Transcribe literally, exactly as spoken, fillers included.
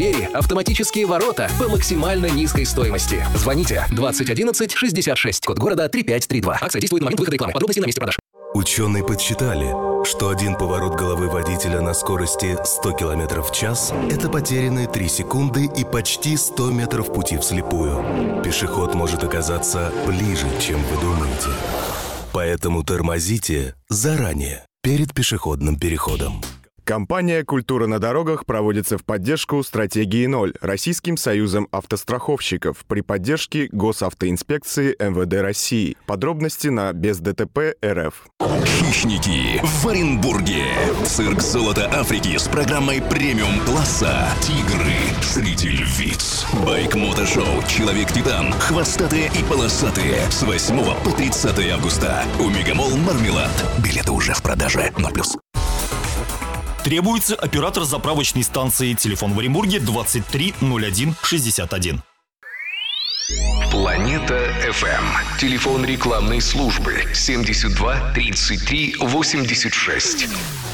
Двери, автоматические ворота по максимально низкой стоимости. Звоните двадцать одиннадцать шестьдесят шесть, код города три пять три два. Акция действует на момент выхода рекламы. Подробности на месте продаж. Ученые подсчитали, что один поворот головы водителя на скорости сто километров в час – это потерянные три секунды и почти сто метров пути вслепую. Пешеход может оказаться ближе, чем вы думаете. Поэтому тормозите заранее, перед пешеходным переходом. Компания «Культура на дорогах» проводится в поддержку стратегии ноль Российским союзом автостраховщиков при поддержке Госавтоинспекции эм вэ дэ России. Подробности на без дэ тэ пэ точка эр эф. Хищники в Оренбурге. Цирк «Золото Африки» с программой премиум-класса. Тигры среди львиц. Байк-мотошоу «Человек-титан». Хвостатые и полосатые. С восьмого по тридцатое августа. У Мегамолл Мармелад. Билеты уже в продаже. ноль плюс. Требуется оператор заправочной станции. Телефон в Оренбурге двадцать три ноль один шестьдесят один. Планета эф эм. Телефон рекламной службы семьдесят два тридцать три восемьдесят шесть.